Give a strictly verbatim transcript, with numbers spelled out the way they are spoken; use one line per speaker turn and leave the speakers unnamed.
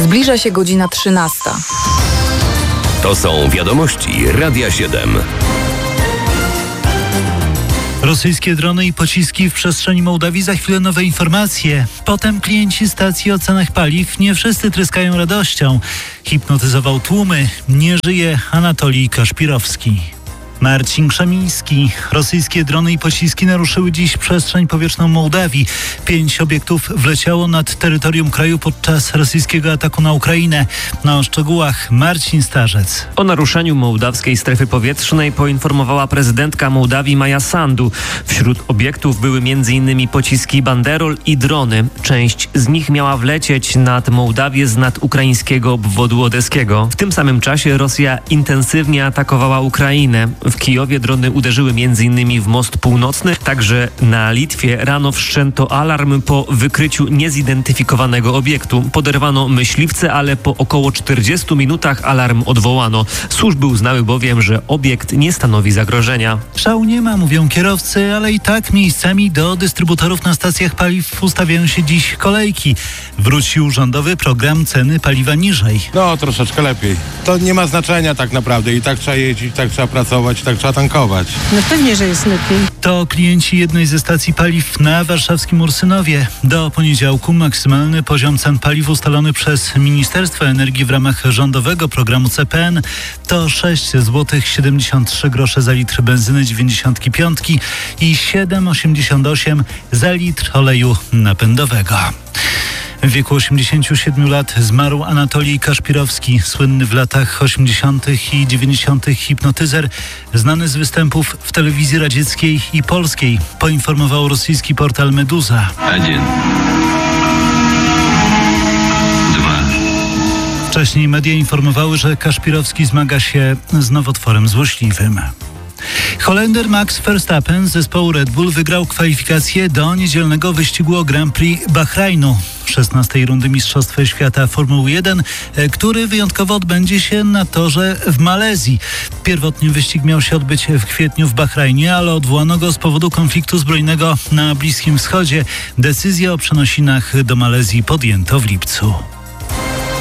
Zbliża się godzina trzynasta.
To są wiadomości Radia siedem.
Rosyjskie drony i pociski w przestrzeni Mołdawii. Za chwilę nowe informacje. Potem klienci stacji o cenach paliw. Nie wszyscy tryskają radością. Hipnotyzował tłumy. Nie żyje Anatolij Kaszpirowski. Marcin Krzemiński. Rosyjskie drony i pociski naruszyły dziś przestrzeń powietrzną Mołdawii. Pięć obiektów wleciało nad terytorium kraju podczas rosyjskiego ataku na Ukrainę. O szczegółach Marcin Starzec.
O naruszeniu mołdawskiej strefy powietrznej poinformowała prezydentka Mołdawii Maja Sandu. Wśród obiektów były między innymi pociski Banderol i drony. Część z nich miała wlecieć nad Mołdawię z nad ukraińskiego obwodu odeskiego. W tym samym czasie Rosja intensywnie atakowała Ukrainę. W Kijowie drony uderzyły m.in. w most północny, także na Litwie rano wszczęto alarm po wykryciu niezidentyfikowanego obiektu. Poderwano myśliwce, ale po około czterdziestu minutach alarm odwołano. Służby uznały bowiem, że obiekt nie stanowi zagrożenia.
Szału nie ma, mówią kierowcy, ale i tak miejscami do dystrybutorów na stacjach paliw ustawiają się dziś kolejki. Wrócił rządowy program ceny paliwa niżej.
No, troszeczkę lepiej. To nie ma znaczenia tak naprawdę. I tak trzeba jeździć, i tak trzeba pracować, tak trzeba tankować.
No pewnie, że jest lepiej.
To klienci jednej ze stacji paliw na warszawskim Ursynowie. Do poniedziałku maksymalny poziom cen paliw ustalony przez Ministerstwo Energii w ramach rządowego programu C P N to sześć złotych siedemdziesiąt trzy grosze za litr benzyny dziewięćdziesiąt pięć i siedem osiemdziesiąt osiem za litr oleju napędowego. W wieku osiemdziesięciu siedmiu lat zmarł Anatolij Kaszpirowski, słynny w latach osiemdziesiątych i dziewięćdziesiątych hipnotyzer, znany z występów w telewizji radzieckiej i polskiej, poinformował rosyjski portal Meduza.
Jeden. Dwa.
Wcześniej media informowały, że Kaszpirowski zmaga się z nowotworem złośliwym. Holender Max Verstappen z zespołu Red Bull wygrał kwalifikacje do niedzielnego wyścigu o Grand Prix Bahrajnu, szesnastej rundy Mistrzostwa Świata Formuły jeden, który wyjątkowo odbędzie się na torze w Malezji. Pierwotnie wyścig miał się odbyć w kwietniu w Bahrajnie, ale odwołano go z powodu konfliktu zbrojnego na Bliskim Wschodzie. Decyzję o przenosinach do Malezji podjęto w lipcu.